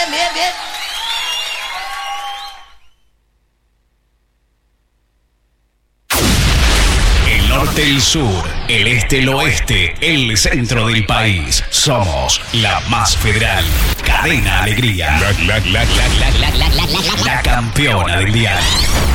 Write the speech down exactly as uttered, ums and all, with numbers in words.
bien, bien, bien. El norte, el sur, el este, el oeste, el centro del país. Somos la más federal. Cadena Alegría. La, la, la, la, la, la, la, la, la, la campeona del dial.